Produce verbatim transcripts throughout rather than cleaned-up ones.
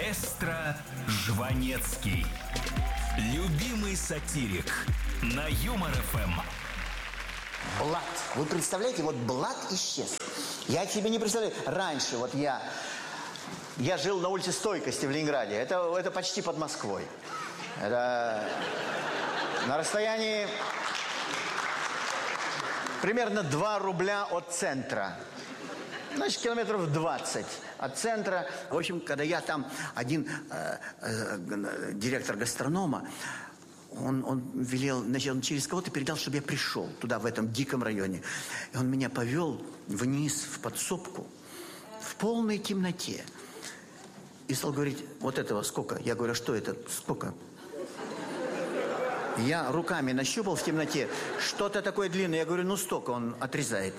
Маэстро Жванецкий. Любимый сатирик на Юмор эф эм. Блат. Вы представляете, вот Блат исчез. Я себе не представляю. Раньше вот я... Я жил на улице Стойкости в Ленинграде. Это, это почти под Москвой. Это на расстоянии примерно два рубля от центра. Значит, километров двадцать от центра. В общем, когда я там, один э, э, директор гастронома, он, он велел, значит, он через кого-то передал, чтобы я пришел туда, в этом диком районе. И он меня повел вниз, в подсобку, в полной темноте. И стал говорить, вот этого сколько? Я говорю, а что это? Сколько? Я руками нащупал в темноте, что-то такое длинное. Я говорю, ну столько, он отрезает.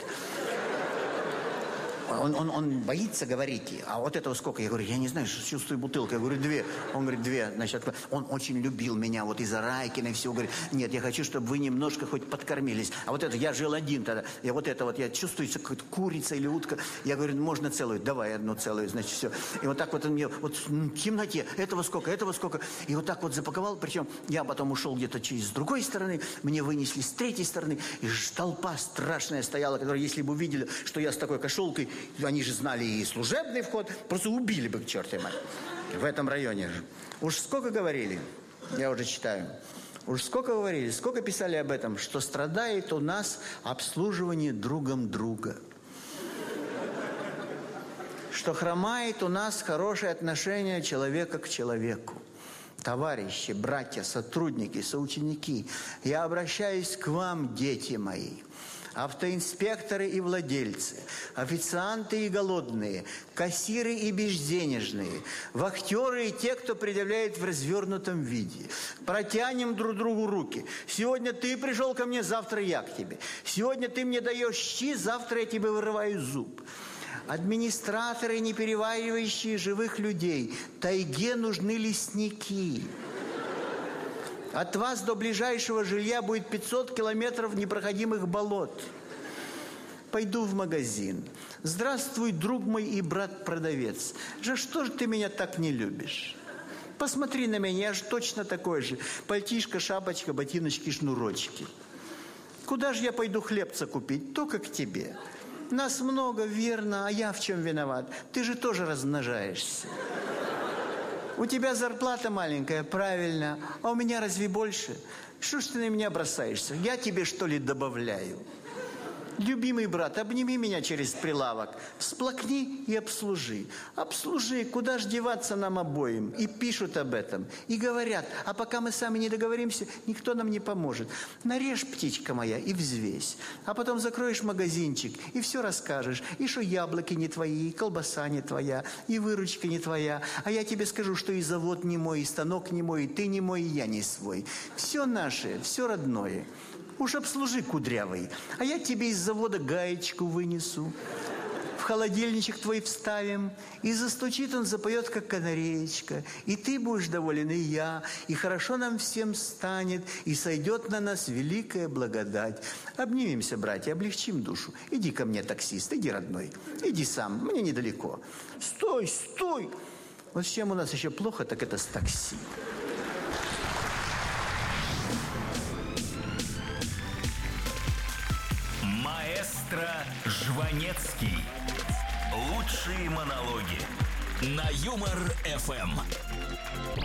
Он, он, он боится говорить, а вот этого сколько? Я говорю, я не знаю, чувствую бутылку. Я говорю, две. Он говорит, две. Значит, он очень любил меня, вот из-за Райкина и всего. Говорит, нет, я хочу, чтобы вы немножко хоть подкормились. А вот это, я жил один тогда. Я вот это вот, я чувствую, какая-то курица или утка. Я говорю, можно целую? Давай одну целую, значит, все. И вот так вот он мне, вот в темноте, этого сколько, этого сколько. И вот так вот запаковал. Причем я потом ушел где-то через другой стороны. Мне вынесли с третьей стороны. И толпа страшная стояла, которая, если бы увидели, что я с такой кошелкой, они же знали и служебный вход, просто убили бы к чертовой матери. В этом районе же. Уж сколько говорили, я уже читаю, уж сколько говорили, сколько писали об этом, что страдает у нас обслуживание другом друга. Что хромает у нас хорошее отношение человека к человеку. Товарищи, братья, сотрудники, соученики, я обращаюсь к вам, дети мои. Автоинспекторы и владельцы, официанты и голодные, кассиры и безденежные, вахтеры и те, кто предъявляет в развернутом виде. Протянем друг другу руки. Сегодня ты пришел ко мне, завтра я к тебе. Сегодня ты мне даешь щи, завтра я тебе вырываю зуб. Администраторы, не переваривающие живых людей. Тайге нужны лесники. От вас до ближайшего жилья будет пятьсот километров непроходимых болот. Пойду в магазин. Здравствуй, друг мой и брат-продавец. За что же ты меня так не любишь? Посмотри на меня, я же точно такой же. Пальтишко, шапочка, ботиночки, шнурочки. Куда же я пойду хлебца купить? Только к тебе. Нас много, верно, а я в чем виноват? Ты же тоже размножаешься. У тебя зарплата маленькая, правильно. А у меня разве больше? Что ж ты на меня бросаешься? Я тебе, что ли, добавляю? Любимый брат, обними меня через прилавок. Всплакни и обслужи. Обслужи, куда ж деваться нам обоим? И пишут об этом. И говорят, а пока мы сами не договоримся, никто нам не поможет. Нарежь, птичка моя, и взвесь. А потом закроешь магазинчик и все расскажешь. И что яблоки не твои, и колбаса не твоя, и выручка не твоя. А я тебе скажу, что и завод не мой, и станок не мой, и ты не мой, и я не свой. Все наше, все родное. Уж обслужи, кудрявый, а я тебе из завода гаечку вынесу. В холодильничек твой вставим, и застучит он, запоет, как канареечка. И ты будешь доволен, и я, и хорошо нам всем станет, и сойдет на нас великая благодать. Обнимемся, братья, облегчим душу. Иди ко мне, таксист, иди, родной, иди сам, мне недалеко. Стой, стой! Вот с чем у нас еще плохо, так это с такси. Маэстро Жванецкий. Лучшие монологи на Юмор эф эм.